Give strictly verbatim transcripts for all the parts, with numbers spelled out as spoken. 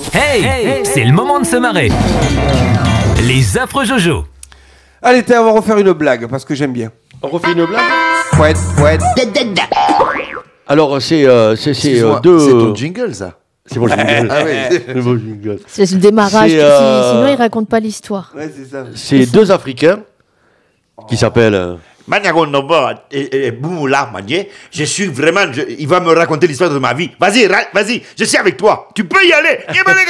Hey, hey, c'est le moment de se marrer. Les affreux Jojo. Allez, Théa, on va refaire une blague, parce que j'aime bien. On refait une blague. Fouette, fouette. Alors, c'est, euh, c'est, c'est euh, deux... C'est ton jingle, ça. C'est mon jingle. Ah oui. C'est mon jingle. C'est le démarrage, C'est, euh, si- sinon il raconte pas l'histoire. Ouais, c'est ça. C'est deux Africains qui s'appellent... euh, Je suis vraiment. je- il va me raconter l'histoire de ma vie. Vas-y, ra- vas-y, je suis avec toi. Tu peux y aller.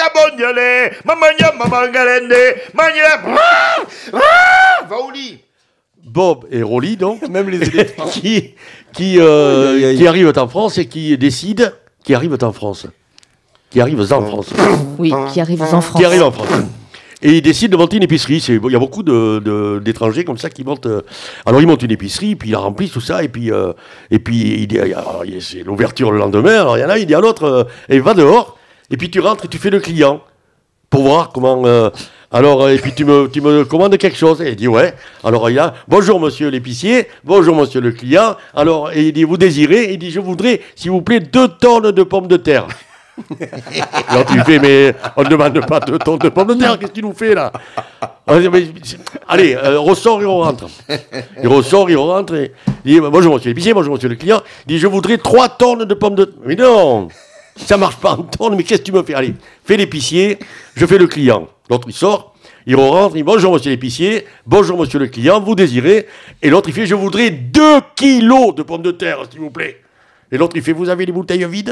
Va au lit. Bob et Rolly, donc, Même les éléphants. qui, qui, euh, Aïe, aïe, aïe. qui arrivent en France et qui décident, qui arrivent en France. Qui arrivent en France. Oui, qui arrive en France. Qui arrivent en France. Et ils décident de monter une épicerie. C'est, il y a beaucoup de, de- d'étrangers comme ça qui montent. euh, alors ils montent une épicerie, puis ils la remplissent, tout ça, et puis, euh, et puis il dit, alors, il y a- c'est l'ouverture le lendemain. Alors il y en a, il dit à l'autre, euh, et va dehors, et puis tu rentres et tu fais le client pour voir comment. euh, alors, euh, et puis tu me, tu me commandes quelque chose. Et il dit ouais. Alors il y a bonjour monsieur l'épicier, bonjour monsieur le client. Alors, et il dit vous désirez. Il dit je voudrais, s'il vous plaît, deux tonnes de pommes de terre. Alors tu fais, mais on ne demande pas deux tonnes de pommes de terre, qu'est-ce qu'il nous fait là? On dit, mais, allez, euh, ressort et on rentre. Il ressort, il rentre et il dit bonjour monsieur l'épicier, bonjour monsieur le client. Il dit je voudrais trois tonnes de pommes de terre. Mais non, ça marche pas en tonnes, mais qu'est-ce que tu me fais? Allez, fais l'épicier, je fais le client. L'autre il sort, il rentre, il dit bonjour monsieur l'épicier, bonjour monsieur le client, vous désirez? Et l'autre il fait je voudrais deux kilos de pommes de terre, s'il vous plaît. Et l'autre il fait vous avez les bouteilles vides?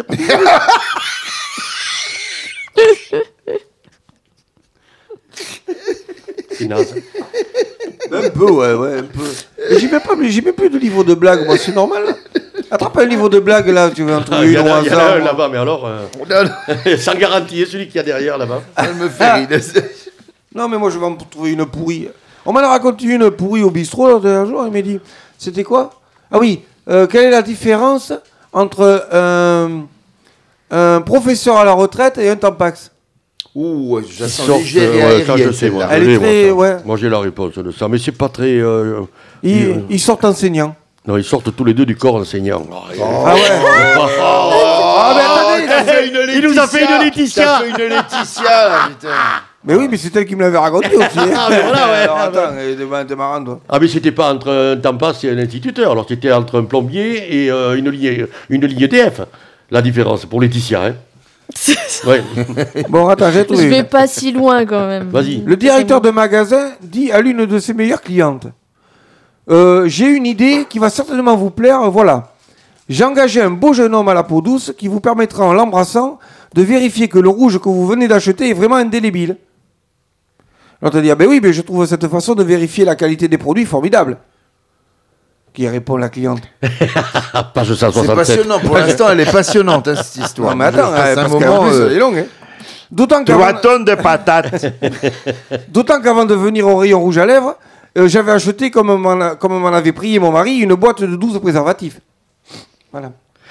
C'est naze. Un peu, ouais, ouais, un peu. Mais j'ai même, pas, j'ai même plus de livre de blagues, moi, c'est normal. Là. Attrape un livre de blagues, là, tu veux en Ah, trouver il y une en au a, il y en a hasard. un là-bas, mais alors, euh, sans garantie, celui qu'il y a derrière là-bas. Elle me fait rire. Non, mais moi, je vais en trouver une pourrie. On m'en a raconté une pourrie au bistrot, l'autre un jour, il m'a dit, c'était quoi? Ah oui, euh, quelle est la différence entre un, un professeur à la retraite et un tampax? Ouh, je la Ils sens sortent, légère et euh, ouais, ça, aérienne, je sais, moi. celle-là. Elle Je est l'ai, moi, très- ça. ouais. Moi, j'ai la réponse de ça, mais c'est pas très. euh, Ils, euh, ils sortent enseignants. Non, ils sortent tous les deux du corps enseignant. Oh, Ah ouais. Ah, mais attendez, il, a fait une Il nous a fait une Laetitia. Il a fait une Laetitia, là, putain. Mais oui, mais c'est elle qui me l'avait raconté aussi. hein. Ah, mais voilà, ouais. Alors, attends, elle est t'es marrant, toi. Ah, mais c'était pas entre un tampax et un instituteur, alors c'était entre un plombier et euh, une, ligne, une ligne T F. La différence, pour Laetitia, hein. Ouais. Bon, attends, j'ai Je trouvé. vais pas si loin quand même. Vas-y. Le directeur de magasin dit à l'une de ses meilleures clientes euh, j'ai une idée qui va certainement vous plaire, voilà. J'ai engagé un beau jeune homme à la peau douce qui vous permettra, en l'embrassant, de vérifier que le rouge que vous venez d'acheter est vraiment indélébile. L'autre dit ah ben oui, mais je trouve cette façon de vérifier la qualité des produits formidable. Qui répond la cliente. Page cent C'est soixante-sept. passionnant. Pour l'instant, elle est passionnante, hein, cette histoire. Non mais attends, Je passe euh, un parce qu'en moment. plus, euh, elle est longue. Hein. D'autant Trois qu'avant, tonnes de patates. d'autant qu'avant de venir au rayon rouge à lèvres, euh, j'avais acheté, comme m'en, a- comme m'en avait prié mon mari, une boîte de douze préservatifs. Voilà.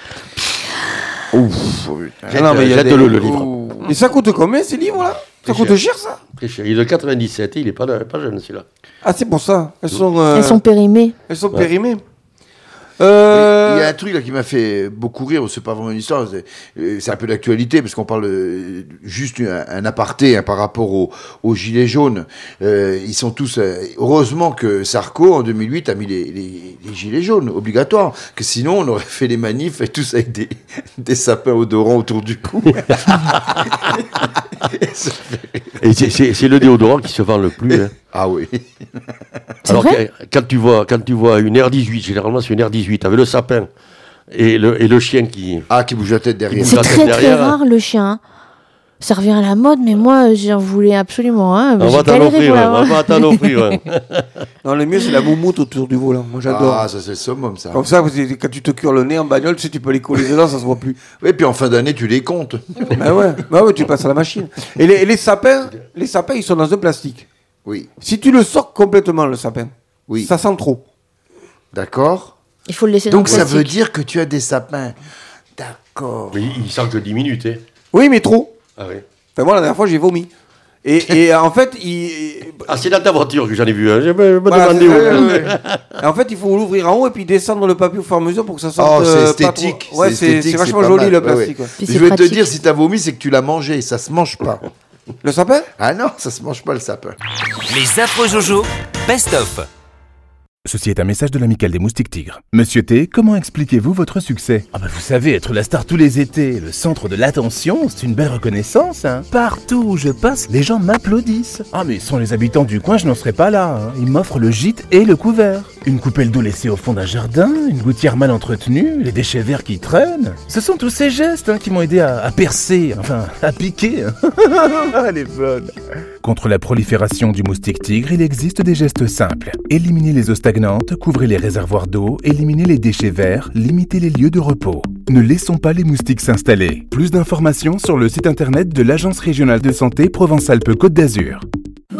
Ouf, putain. Ah non, mais il y a Jette-le, des- le livre. Ouh. Et ça coûte combien ces livres-là? Ça Très coûte cher. cher ça? Très cher. Il est de quatre-vingt-dix-sept, il est pas, pas jeune celui-là. Ah c'est pour ça. Elles sont, euh, Elles sont périmées. elles sont Ouais. périmées. Mais Euh, Il y a un truc là qui m'a fait beaucoup rire, c'est pas vraiment une histoire, c'est, euh, c'est un peu d'actualité, parce qu'on parle euh, juste un, un aparté hein, par rapport aux, aux gilets jaunes. Euh, ils sont tous. euh, heureusement que Sarko, en deux mille huit, a mis les, les, les gilets jaunes obligatoires, que sinon on aurait fait les manifs et tous avec des, des sapins odorants autour du cou. Et c'est, c'est, c'est le déodorant qui se vend le plus. Hein. Ah oui. C'est Alors, vrai que- quand tu vois, quand tu vois une R dix-huit, généralement c'est une R dix-huit avec le sapin et le, et le chien qui. Ah, qui bouge la tête derrière. bouge C'est la tête très très derrière. rare le chien. hein. Ça revient à la mode, mais moi j'en voulais absolument. Hein. On J'ai va t'en galéré offrir, pour hein, l'avoir. on va t'en offrir. hein. non, le mieux c'est la moumoute autour du volant. Moi j'adore. Ah, ça c'est le summum, ça. Comme ça, vous- quand tu te cures le nez en bagnole, tu sais, tu peux les coller dedans, ça se voit plus. Et puis en fin d'année, tu les comptes. bah ouais, bah ouais, tu passes à la machine. Et les, et les sapins, les sapins, ils sont dans un plastique. Oui. Si tu le sors complètement, le sapin, Oui. ça sent trop. D'accord. Il faut le laisser Donc dans le ça veut plastique. dire que tu as des sapins. D'accord. Mais il, il sent que dix minutes. Hein. Oui, mais trop. Ah oui. Enfin, moi, la dernière fois, j'ai vomi. Et, et en fait, il. Ah, c'est dans ta voiture que j'en ai vu. Hein. Je me, me Voilà, demandais c'est ça, où. ouais, ouais. En fait, il faut l'ouvrir en haut et puis descendre le papier au fur et à mesure pour que ça sorte. Oh, c'est euh, esthétique. pas trop- Ouais, c'est c'est esthétique, c'est vachement pas joli mal. le Ouais, ouais. plastique. ouais. Puis Je c'est vais te pratique. dire, si t'as vomi, c'est que tu l'as mangé. Ça se mange pas. Le sapin? Ah non, ça se mange pas le sapin. Les affreux Jojo, best-of. Ceci est un message de l'amicale des moustiques tigres. Monsieur T, comment expliquez-vous votre succès? Ah bah vous savez, être la star tous les étés, le centre de l'attention, c'est une belle reconnaissance, hein. Partout où je passe, les gens m'applaudissent. Ah mais sans les habitants du coin, je n'en serais pas là, hein. Ils m'offrent le gîte et le couvert. Une coupelle d'eau laissée au fond d'un jardin, une gouttière mal entretenue, les déchets verts qui traînent. Ce sont tous ces gestes hein, qui m'ont aidé à, à percer, enfin à piquer. Elle est bonne. Contre la prolifération du moustique tigre, il existe des gestes simples. Éliminer les eaux stagnantes, couvrez les réservoirs d'eau, éliminez les déchets verts, limitez les lieux de repos. Ne laissons pas les moustiques s'installer. Plus d'informations sur le site internet de l'Agence régionale de santé Provence-Alpes-Côte d'Azur.